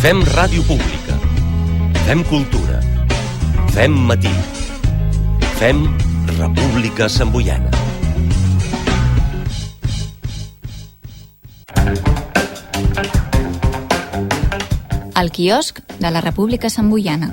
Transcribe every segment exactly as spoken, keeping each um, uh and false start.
Fem ràdio pública. Fem cultura. Fem matí. Fem República Santboiana. El quiosc de la República Santboiana.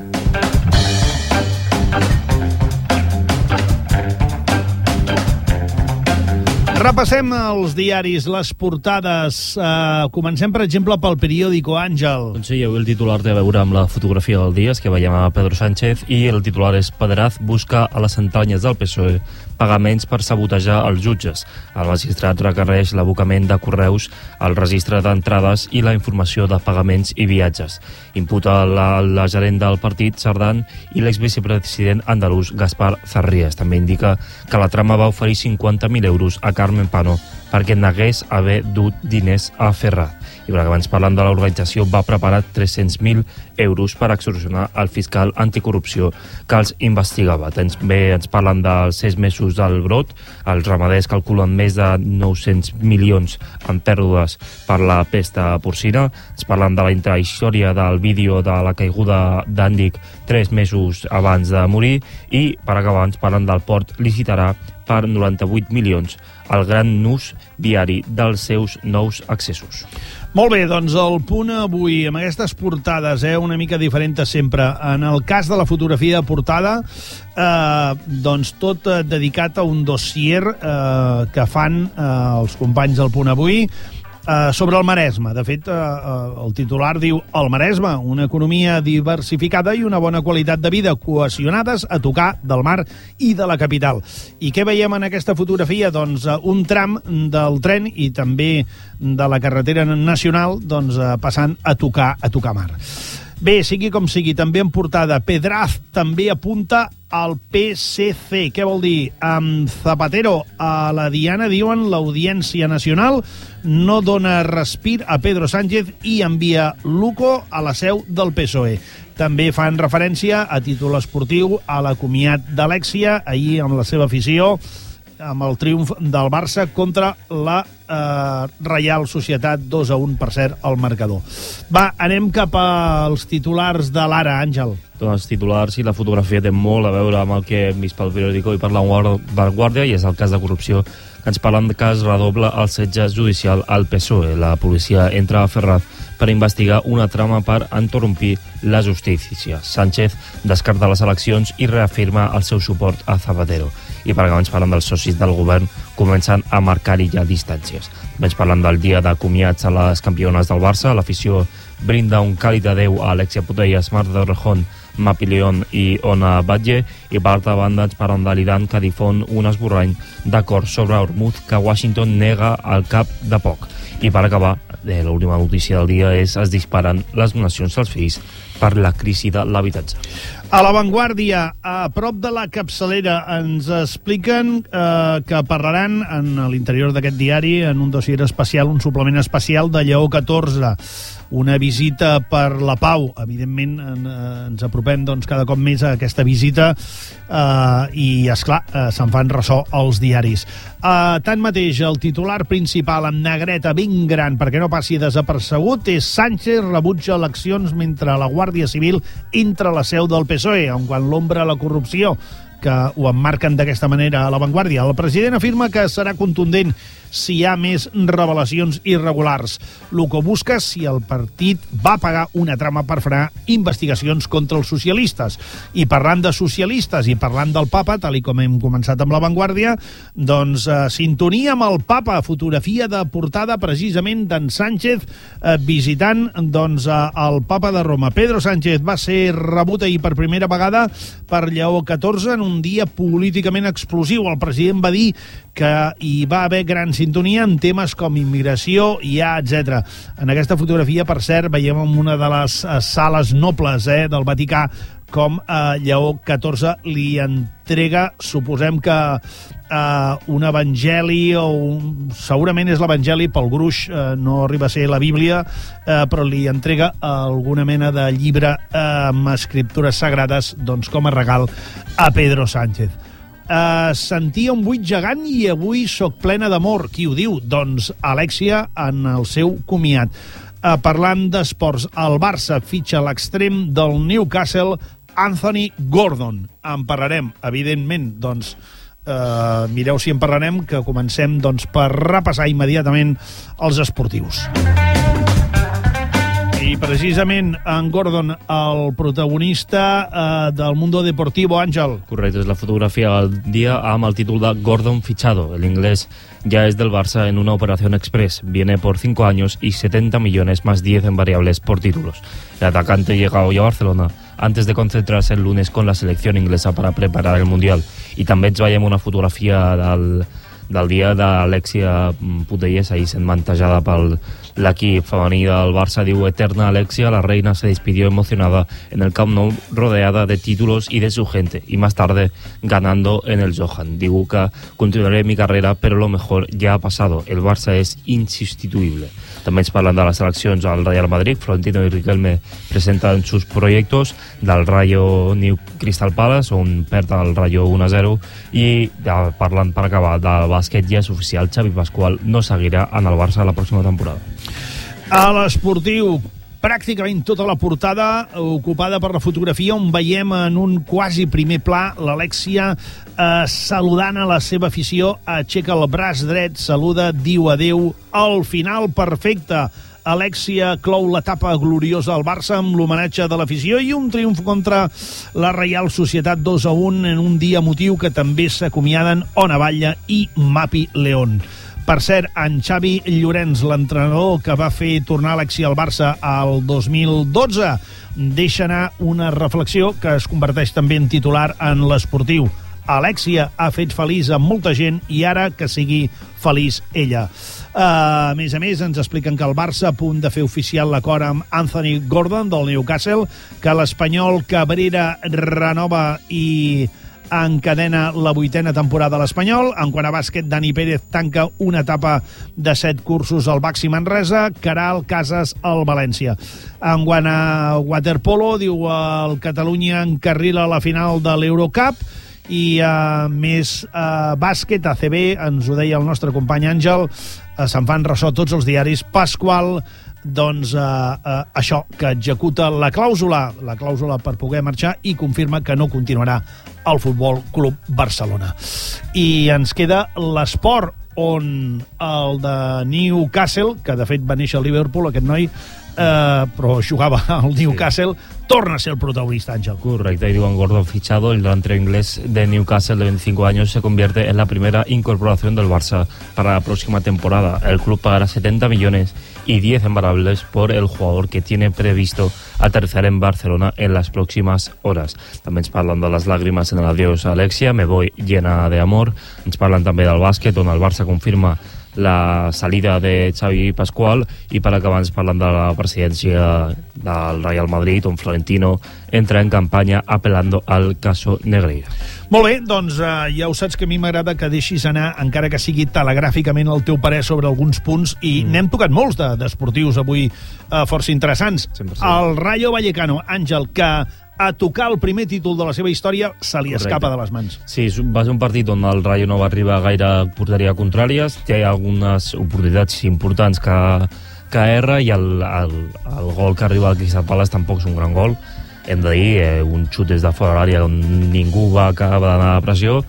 Repassem els diaris, les portades. Uh, comencem, per exemple, pel periòdico Àngel. Doncs sí, avui el titular té a veure amb la fotografia del dia, que veiem a Pedro Sánchez, i el titular és: Pedraz busca a les entranyes del P S O E pagaments per sabotejar els jutges. El magistrat requereix l'abocament de correus al registre d'entrades i la informació de pagaments i viatges. Imputa la, la gerent del partit, Sardán, i l'exvicepresident andalús, Gaspar Zarrías. També indica que la trama va oferir cinquanta mil euros a Carmen Pano perquè negués haver dut diners a Ferraz. I perquè abans parlant de l'organització, va preparar tres-cents mil euros per extorsionar el fiscal anticorrupció que els investigava. També ens parlen dels sis mesos del brot. Els ramaders calculen més de nou-cents milions en pèrdues per la pesta porcina. Ens parlen de la intrahistòria del vídeo de la caiguda d'Andic tres mesos abans de morir. I, per acabar, ens parlen del port licitarà per noranta-vuit milions el gran nus viari dels seus nous accessos. Molt bé, doncs el Punt avui, amb aquestes portades, eh, una mica diferents sempre. En el cas de la fotografia de portada, eh, doncs tot eh, dedicat a un dossier eh, que fan eh, els companys del Punt avui, Uh, sobre el Maresme. De fet, uh, uh, el titular diu: el Maresme, una economia diversificada i una bona qualitat de vida cohesionades a tocar del mar i de la capital. I què veiem en aquesta fotografia? Doncs uh, un tram del tren i també de la carretera nacional, doncs, uh, passant a tocar, a tocar mar. Bé, sigui com sigui, també en portada, Pedraz també apunta al P S C. Què vol dir? Amb Zapatero a la Diana diuen l'Audiència Nacional no dona respir a Pedro Sánchez i envia Luco a la seu del P S O E. També fan referència a títol esportiu a la comiat d'Alexia, ahir amb la seva afició, amb el triomf del Barça contra la eh, Reial Societat, dos a un, per cert, al marcador. Va, anem cap als titulars de l'Ara, Àngel. Doncs els titulars i la fotografia té molt a veure amb el que hem vist pel periòdico i per la Vanguardia, i és el cas de corrupció que ens parlen de que es redobla el setge judicial al P S O E. La policia entra a Ferraz per investigar una trama per entorrompir la justícia. Sánchez descarta les eleccions i reafirma el seu suport a Zapatero. I per acabar ens parlen dels socis del govern, comencen a marcar-hi ja distàncies. Ens parlen del dia de comiats a les campiones del Barça. L'afició brinda un càlid adeu a Alexia Putellas, Marta Torrejón, Mapi León i Ona Batlle. I per altra banda ens parlen de l'Iran, que difon un esborrany d'acord sobre Hormuz que Washington nega al cap de poc. I per acabar, eh, l'última notícia del dia és: es disparen les donacions als fills per la crisi de l'habitatge. A la Vanguardia, a prop de la capçalera, ens expliquen eh, que parlaran en l'interior d'aquest diari, en un dossier especial, un suplement especial de Lleó catorze. Una visita per la pau. Evidentment, en, eh, ens apropem doncs, cada cop més a aquesta visita eh, i, esclar, eh, se'n fan ressò els diaris. Eh, tanmateix, el titular principal amb negreta ben gran, perquè no passi desapercebut, és: Sánchez rebutja eleccions mentre la Guàrdia Civil entra a la seu del P S O E. En quant l'ombra a la corrupció, que ho emmarquen d'aquesta manera a la Vanguardia, el president afirma que serà contundent si hi ha més revelacions irregulars. El que busca si el partit va pagar una trama per frenar investigacions contra els socialistes. I parlant de socialistes i parlant del papa, tal i com hem començat amb la Vanguardia, doncs eh, sintonia amb el papa, fotografia de portada precisament d'en Sánchez eh, visitant doncs, eh, el papa de Roma. Pedro Sánchez va ser rebut ahir per primera vegada per Lleó catorze en un dia políticament explosiu. El president va dir que hi va haver gran sintonia en temes com immigració, I A, etcètera. En aquesta fotografia, per cert, veiem en una de les eh, sales nobles eh, del Vaticà com eh, Lleó catorze li entrega, suposem que eh, un evangeli, o un, segurament és l'evangeli pel gruix, eh, no arriba a ser la Bíblia, eh, però li entrega alguna mena de llibre eh, amb escriptures sagrades, doncs com a regal a Pedro Sánchez. Uh, sentia un buit gegant i avui sóc plena d'amor. Qui ho diu? Doncs Alexia en el seu comiat. Uh, parlant d'esports, el Barça fitxa l'extrem del Newcastle, Anthony Gordon. En parlarem, evidentment, doncs, uh, mireu si en parlarem, que comencem doncs, per repassar immediatament els esportius. I precisament en Gordon, el protagonista eh, del Mundo Deportivo, Àngel. Correcte, és la fotografia del dia amb el títol de Gordon fichado. El inglés ya es del Barça en una operación express. Viene por cinco años y setenta millones más diez en variables por títulos. El atacante llega hoy a Barcelona antes de concentrarse el lunes con la selección inglesa para preparar el Mundial. I també ens veiem una fotografia del... del dia d'Alexia Putellas, ahí sent mantejada pel l'equip femení del Barça. Diu: eterna Alexia, la reina se despidió emocionada en el Camp Nou, rodeada de títulos y de su gente, y más tarde ganando en el Johan. Digo que continuaré mi carrera, pero lo mejor ya ha pasado. El Barça es insustituible. També ens parlen de les seleccions al Real Madrid. Florentino y Riquelme presentan sus proyectos del Rayo New Crystal Palace, on perd el Rayo uno a zero, i ja parlant per acabar del bàsquet, ja és oficial, Xavi Pascual no seguirà en el Barça la pròxima temporada. A l'esportiu, pràcticament tota la portada ocupada per la fotografia, on veiem en un quasi primer pla l'Alexia eh, saludant a la seva afició, aixeca el braç dret, saluda, diu adeu. Al final, perfecte, Alexia clou l'etapa gloriosa al Barça amb l'homenatge de l'afició i un triomf contra la Reial Societat dos a un en un dia emotiu que també s'acomiaden Ona Batlle i Mapi León. Per cert, en Xavi Llorenç, l'entrenador que va fer tornar Alexia al Barça al dos mil dotze, deixa anar una reflexió que es converteix també en titular en l'esportiu. Alexia ha fet feliç a molta gent i ara que sigui feliç ella. Uh, a més a més, ens expliquen que el Barça a punt de fer oficial l'acord amb Anthony Gordon del Newcastle, que l'espanyol Cabrera renova i encadena la vuitena temporada a l'Espanyol. En quant a bàsquet, Dani Pérez tanca una etapa de set cursos al Baxi Manresa, Caral Casas al València. En quant a waterpolo, diu el Catalunya encarrila la final de l'Eurocup. I uh, més uh, bàsquet, A C B, ens ho deia el nostre company Àngel, uh, se'n fan ressò tots els diaris. Pasqual, doncs uh, uh, això, que executa la clàusula, la clàusula per poder marxar, i confirma que no continuarà al Futbol Club Barcelona. I ens queda l'esport, on el de Newcastle, que de fet va néixer a Liverpool, aquest noi, eh, però jugava al Newcastle, sí, torna a ser el protagonista, Ángel. Correcto, y digo, Gordon fichado, el delantero inglés de Newcastle de veinticinco años se convierte en la primera incorporación del Barça para la próxima temporada. El club pagará setenta millones y diez en variables por el jugador, que tiene previsto aterrizar en Barcelona en las próximas horas. També ens parlen de les làgrimes en el adiós a Alexia, me voy llena de amor. Ens parlen també del bàsquet, on el Barça confirma la salida de Xavi Pascual, i per acabar ens parlen de la presidència del Real Madrid, on Florentino entra en campanya apel·lando al caso Negreira. Molt bé, doncs uh, ja ho saps que a mi m'agrada que deixis anar, encara que sigui telegràficament, el teu parer sobre alguns punts, i mm. n'hem tocat molts d'esportius de, avui uh, força interessants. cent per cent. El Rayo Vallecano, Àngel, que a tocar el primer títol de la seva història se li escapa de les mans. Sí, va ser un partit on el Rayo no va arribar gaire a porteria contràries, té algunes oportunitats importants que, que erra, i el, el, el gol que arriba al Crystal Palace tampoc és un gran gol, hem de dir, eh, un xut des de fora l'àrea on ningú va acabar d'anar a pressió,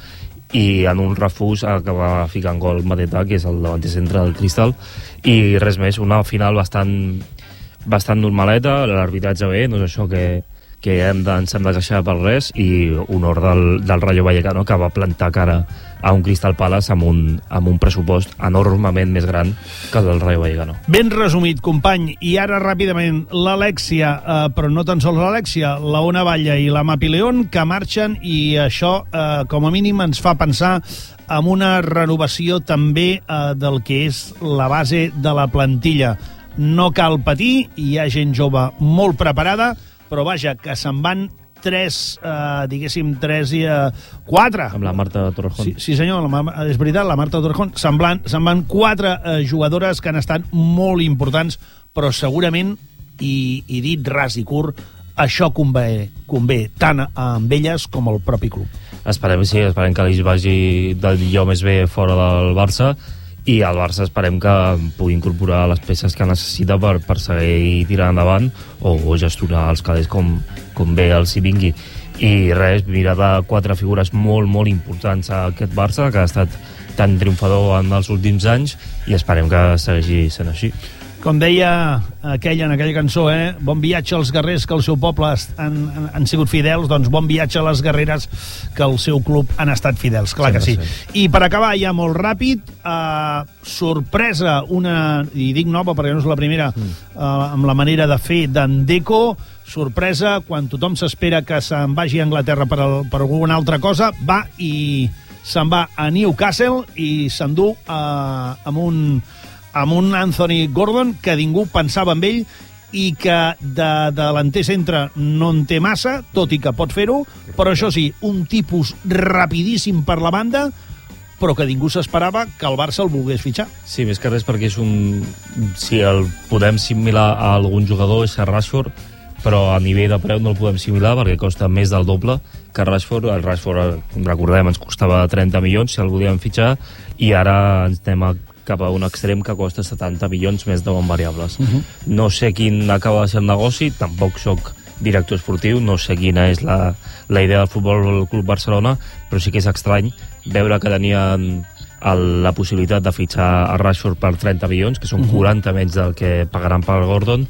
i en un refús acaba ficant gol Mateta, que és el davanter centre del Crystal, i res més, una final bastant, bastant normaleta, l'arbitratge bé, no és això que que hem de, ens hem de queixar per res, i honor del, del Rayo Vallecano, que va plantar cara a un Crystal Palace amb un, amb un pressupost enormement més gran que el del Rayo Vallecano. Ben resumit, company. I ara ràpidament l'Alexia, eh, però no tan sols l'Alexia, la Ona Batlle i la Mapi León, que marxen, i això eh, com a mínim ens fa pensar en una renovació també eh, del que és la base de la plantilla. No cal patir, hi ha gent jove molt preparada, però vaja, que se'n van tres, eh, diguéssim, tres i eh, quatre. Amb la Marta Torrejón. Sí, sí senyor, la, és veritat, la Marta Torrejón. Se'n van, se'n van quatre eh, jugadores que han estat molt importants, però segurament, i, i dit ras i curt, això convé, convé tant amb elles com al propi club. Esperem, sí, esperem que li vagi del millor més bé fora del Barça, i el Barça esperem que pugui incorporar les peces que necessita per, per seguir tirant endavant o, o gestionar els calés com, com bé els hi vingui. I res, mira de quatre figures molt, molt importants a aquest Barça, que ha estat tan triomfador en els últims anys, i esperem que segueixi sent així. Com deia aquella en aquella cançó, eh? Bon viatge als guerrers que el seu poble han, han, han sigut fidels, doncs bon viatge a les guerreres que el seu club han estat fidels, clar sí, que sí. sí. I per acabar ja molt ràpid, eh, sorpresa, una, i dic nova perquè no és la primera, mm. eh, amb la manera de fer d'en Deco, sorpresa, quan tothom s'espera que se'n vagi a Anglaterra per, el, per alguna altra cosa, va i se'n va a Newcastle i s'endú eh, amb un... amb un Anthony Gordon que ningú pensava en ell i que de delanter centre no en té massa, tot i que pot fer-ho, però això sí, un tipus rapidíssim per la banda, però que ningú s'esperava que el Barça el volgués fitxar. Sí, més que res perquè és un... Si el podem similar a algun jugador és a Rashford, però a nivell de preu no el podem similar perquè costa més del doble que Rashford. El Rashford, recordem, ens costava trenta milions si el volíem fitxar, i ara ens anem a cap a un extrem que costa setanta milions més de variables. Uh -huh. No sé quin acaba de ser el negoci, tampoc sóc director esportiu, no sé quina és la, la idea del Futbol Club Barcelona, però sí que és estrany veure que tenien el, la possibilitat de fitxar a Rashford per trenta milions, que són uh -huh. quaranta menys del que pagaran per Gordon,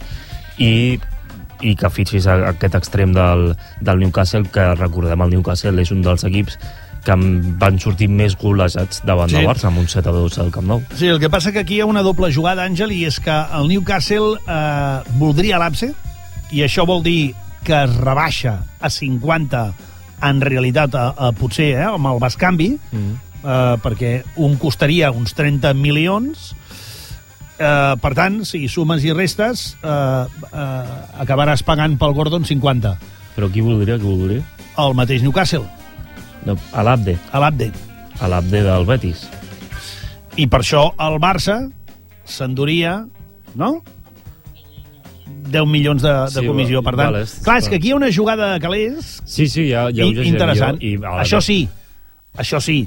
i i que fitxis a aquest extrem del, del Newcastle, que recordem, el Newcastle és un dels equips que van sortir més golejats davant sí. del Barça, amb un set a dos al Camp Nou. Sí, el que passa que aquí hi ha una doble jugada, Àngel, i és que el Newcastle eh, voldria l'Apse, i això vol dir que es rebaixa a cinquanta, en realitat, a, a, potser, eh, amb el bascanvi, mm. eh, perquè un costaria uns trenta milions, eh, per tant, si sumes i restes, eh, eh, acabaràs pagant pel Gordon cinquanta. Però qui voldria, qui voldria? El mateix Newcastle. No, a l'Abde. A l'Abde. A l'Abde del Betis. I per això el Barça s'enduria, no?, deu milions de, de sí, comissió. Per tant, vale, clar, és que aquí hi ha una jugada de calés sí, sí, ja, ja ho interessant. Jo, i, això sí, això sí,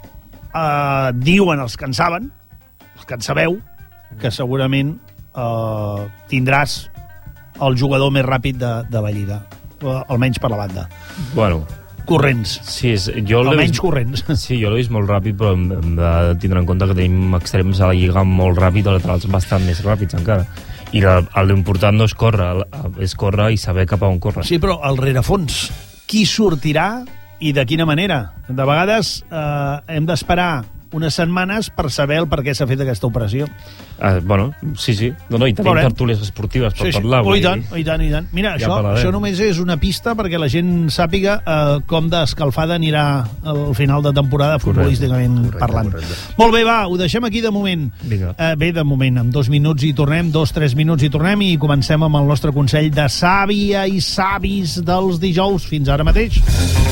uh, diuen els que en saben, els que en sabeu, que segurament uh, tindràs el jugador més ràpid de, de la Lliga, uh, almenys per la banda. Bueno... corrents. Sí, jo almenys vist, corrents. Sí, jo l'he vist molt ràpid, però hem, hem de tindre en compte que tenim extrems a la Lliga molt ràpid, o laterals bastant més ràpids encara. I l'important no és córrer, és córrer i saber cap a on córrer. Sí, però al rerefons, qui sortirà i de quina manera? De vegades eh, hem d'esperar unes setmanes per saber el per què s'ha fet aquesta operació. Uh, bueno, sí, sí. No, no, i tenim tertúlies esportives per sí, sí. parlar. Oh, i tant, oh, i tant, i tant. Mira, ja això, això només és una pista perquè la gent sàpiga uh, com d'escalfada anirà al final de temporada futbolísticament correcte, parlant. Correcte. Molt bé, va, ho deixem aquí de moment. Uh, bé, de moment, en dos minuts i tornem, dos, tres minuts i tornem, i comencem amb el nostre consell de sàvia i savis dels dijous. Fins ara mateix.